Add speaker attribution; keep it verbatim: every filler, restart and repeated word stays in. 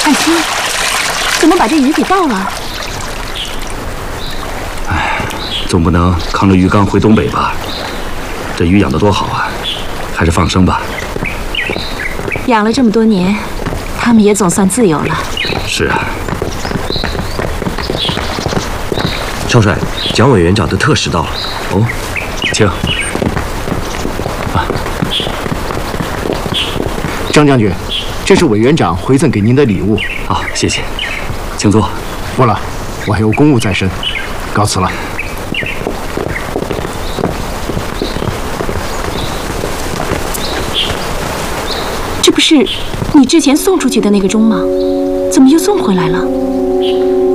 Speaker 1: 爱卿，怎么把这鱼给倒了？
Speaker 2: 哎，总不能扛着鱼缸回东北吧？这鱼养得多好啊，还是放生吧。
Speaker 1: 养了这么多年，他们也总算自由了。
Speaker 2: 是啊。
Speaker 3: 少帅，蒋委员长的特使到了。
Speaker 2: 哦，请。
Speaker 4: 张将军，这是委员长回赠给您的礼物。
Speaker 2: 好，谢谢，请坐。
Speaker 4: 不了，我还有公务在身，告辞了。
Speaker 1: 这不是你之前送出去的那个钟吗？怎么又送回来了？